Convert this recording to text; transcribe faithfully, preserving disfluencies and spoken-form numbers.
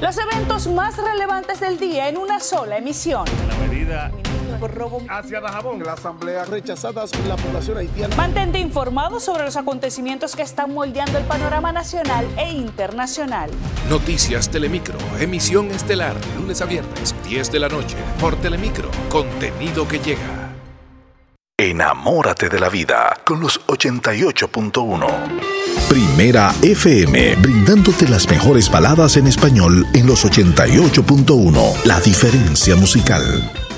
Los eventos más relevantes del día en una sola emisión. La medida por robo hacia Dajabón. La asamblea rechazadas por la población haitiana. Mantente informado sobre los acontecimientos que están moldeando el panorama nacional e internacional. Noticias Telemicro, emisión estelar, lunes a viernes, diez de la noche, por Telemicro, contenido que llega. Enamórate de la vida con los ochenta y ocho punto uno. Primera F M, brindándote las mejores baladas en español en los ochenta y ocho punto uno. La diferencia musical.